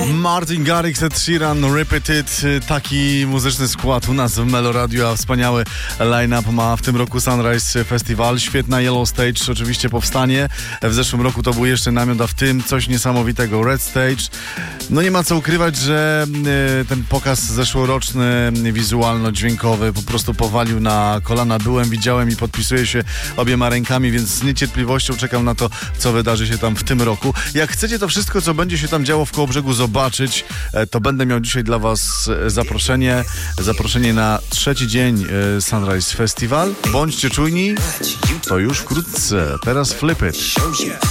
Martin Garrix, Ed Sheeran, Repeated, taki muzyczny skład u nas w Melo Radio, a wspaniały line-up ma w tym roku Sunrise Festival, świetna Yellow Stage, oczywiście powstanie, w zeszłym roku to był jeszcze namiot, a w tym coś niesamowitego, Red Stage. No nie ma co ukrywać, że ten pokaz zeszłoroczny, wizualno-dźwiękowy po prostu powalił na kolana, widziałem i podpisuję się obiema rękami, więc z niecierpliwością czekam na to, co wydarzy się tam w tym roku. Jak chcecie to wszystko, co będzie się tam działo w Kołobrzegu zobaczyć, to będę miał dzisiaj dla was zaproszenie na trzeci dzień Sunrise Festival. Bądźcie czujni, to już wkrótce. Teraz Flip It.